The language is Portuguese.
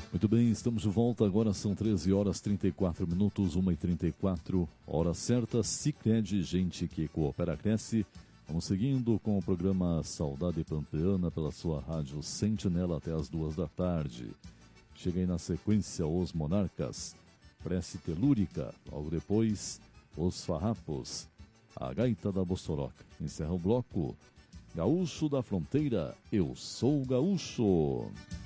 Muito bem, estamos de volta. Agora são 13 horas 34 minutos, 1h34, hora certa. Sicredi, gente que coopera, cresce. Vamos seguindo com o programa Saudade Pampeana pela sua rádio Sentinela até as 2 da tarde. Chega aí na sequência Os Monarcas, Prece Telúrica, logo depois Os Farrapos, A Gaita da Bossoroca. Encerra o bloco Gaúcho da Fronteira, Eu Sou Gaúcho.